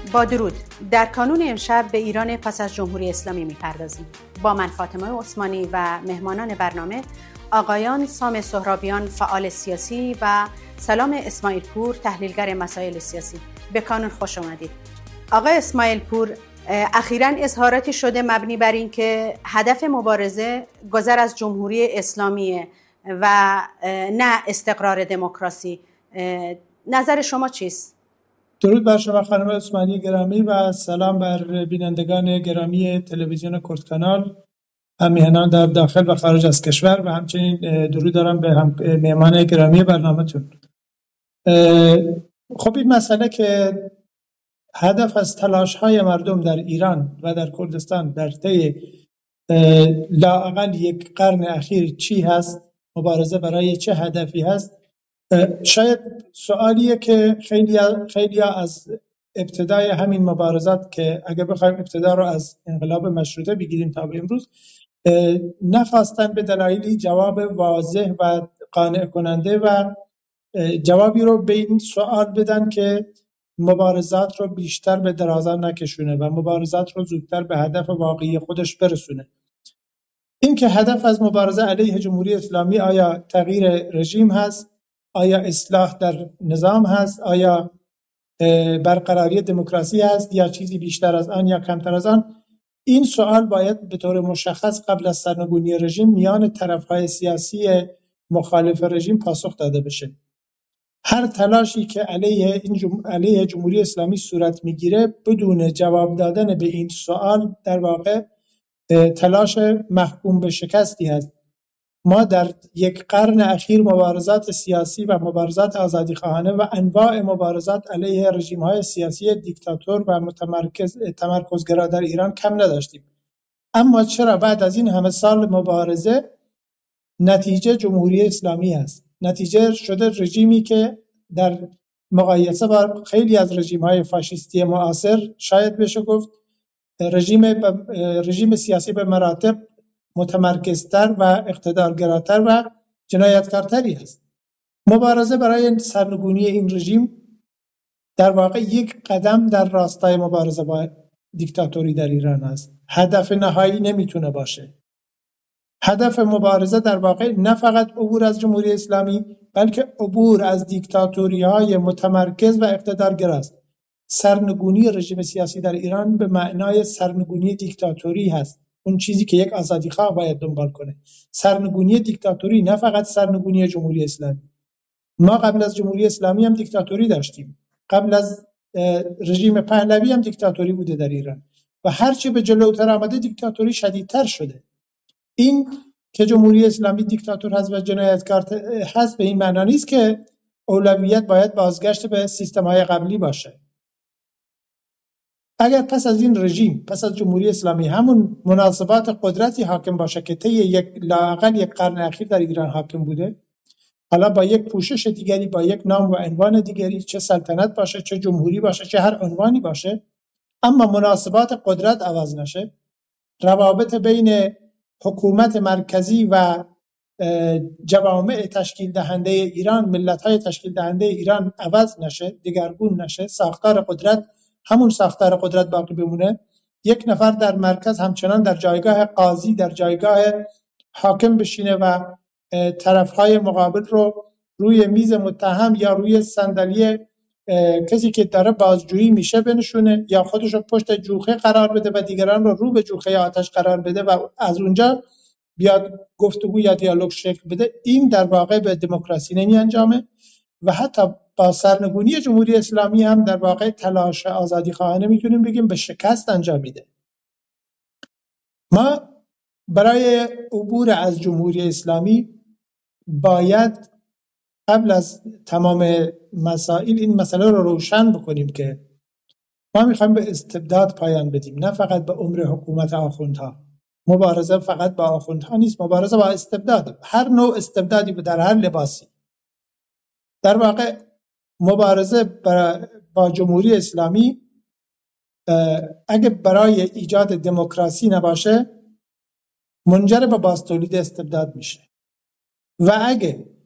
با درود. در کانون امشب به ایران پس از جمهوری اسلامی می‌پردازیم. با من فاطمه عثمانی و مهمانان برنامه آقایان سام سهرابیان فعال سیاسی و سلام اسماعیل پور تحلیلگر مسائل سیاسی. به کانون خوش آمدید. آقای اسماعیل پور، اخیراً اظهاراتی شده مبنی بر این که هدف مبارزه گذر از جمهوری اسلامی و نه استقرار دموکراسی. نظر شما چیست؟ درود بر شما خانم عثمانی گرامی و سلام بر بینندگان گرامی تلویزیون کردکانال، همیهنان در داخل و خارج از کشور، و همچنین درود دارم به مهمان گرامی برنامه‌تون. خب این مسئله که هدف از تلاش‌های مردم در ایران و در کردستان در طی لااقل یک قرن اخیر چی هست، مبارزه برای چه هدفی هست، شاید سوالیه که خیلی از ابتدای همین مبارزات که اگه بخوایم ابتدا رو از انقلاب مشروطه بگیریم تا به امروز، نخواستن به دلایلی جواب واضح و قانع کننده و جوابی رو به این سوال بدن که مبارزات رو بیشتر به درازا نکشونه و مبارزات رو زودتر به هدف واقعی خودش برسونه. این که هدف از مبارزه علیه جمهوری اسلامی آیا تغییر رژیم هست، آیا اصلاح در نظام هست، آیا برقراری دموکراسی هست، یا چیزی بیشتر از آن یا کمتر از آن، این سوال باید به طور مشخص قبل از سرنگونی رژیم میان طرف‌های سیاسی مخالف رژیم پاسخ داده بشه. هر تلاشی که علیه جمهوری اسلامی صورت میگیره بدون جواب دادن به این سوال در واقع تلاش محکوم به شکستی هست. ما در یک قرن اخیر مبارزات سیاسی و مبارزات آزادیخواهانه و انواع مبارزات علیه رژیم‌های سیاسی دیکتاتور و تمرکزگرا در ایران کم نداشتیم. اما چرا بعد از این همه سال مبارزه نتیجه جمهوری اسلامی است؟ نتیجه شده رژیمی که در مقایسه با خیلی از رژیم‌های فاشیستی معاصر شاید بشه گفت رژیم سیاسی به مراتب متمرکزتر و اقتدارگراتر و جنایتکارتری است. مبارزه برای سرنگونی این رژیم در واقع یک قدم در راستای مبارزه با دیکتاتوری در ایران است. هدف نهایی نمیتونه باشه. هدف مبارزه در واقع نه فقط عبور از جمهوری اسلامی، بلکه عبور از دیکتاتوری‌های متمرکز و اقتدارگر است. سرنگونی رژیم سیاسی در ایران به معنای سرنگونی دیکتاتوری هست. اون چیزی که یک آزادیخواه باید دنبال کنه. سرنگونی دیکتاتوری، نه فقط سرنگونی جمهوری اسلامی. ما قبل از جمهوری اسلامی هم دیکتاتوری داشتیم. قبل از رژیم پهلوی هم دیکتاتوری بوده در ایران و هرچی به جلوتر آمده دیکتاتوری شدیدتر شده. این که جمهوری اسلامی دیکتاتور هست و جنایتکار هست به این معنی نیست که اولویت باید بازگشت به سیستم‌های قبلی باشه. اگر پس از این رژیم، پس از جمهوری اسلامی، همون مناسبات قدرتی حاکم باشه که طی لااقل یک قرن اخیر در ایران حاکم بوده، حالا با یک پوشش دیگری، با یک نام و عنوان دیگری، چه سلطنت باشه، چه جمهوری باشه، چه هر عنوانی باشه، اما مناسبات قدرت عوض نشه، روابط بین حکومت مرکزی و جوامع تشکیل دهنده ایران، ملت‌های تشکیل دهنده ایران عوض نشه، دگرگون نشه، ساختار قدرت همون ساختار قدرت باقی بمونه، یک نفر در مرکز همچنان در جایگاه قاضی، در جایگاه حاکم بشینه و طرفهای مقابل رو روی میز متهم یا روی صندلی کسی که داره بازجویی میشه بنشونه، یا خودش رو پشت جوخه قرار بده و دیگران رو به جوخه آتش قرار بده و از اونجا بیاد گفتگو یا دیالوگ شکل بده. این در واقع به دموکراسی نمی انجامه و حتی با سرنگونی جمهوری اسلامی هم در واقع تلاش آزادی خواهانه میتونیم بگیم به شکست انجام میده. ما برای عبور از جمهوری اسلامی باید قبل از تمام مسائل این مسئله رو روشن بکنیم که ما میخوایم به استبداد پایان بدیم، نه فقط به عمر حکومت آخوندها. مبارزه فقط با آخوندها نیست، مبارزه با استبداد، هر نوع استبدادی در هر لباسی. در واقع مبارزه با جمهوری اسلامی اگه برای ایجاد دموکراسی نباشه منجر به بازتولید استبداد میشه و اگه